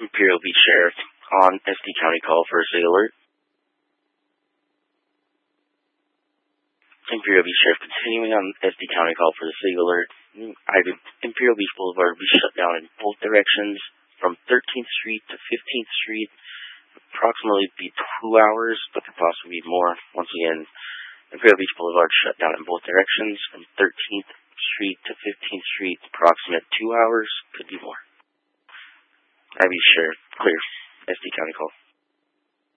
Imperial Beach Sheriff on SD County call for a SIG alert. Imperial Beach Sheriff continuing on SD County call for the SIG alert. Imperial Beach Boulevard will be shut down in both directions from 13th Street to 15th Street. Approximately be 2 hours, but could possibly be more. Once again, Imperial Beach Boulevard shut down in both directions from 13th Street to 15th Street. Approximate 2 hours, could be more. I be sure. Clear.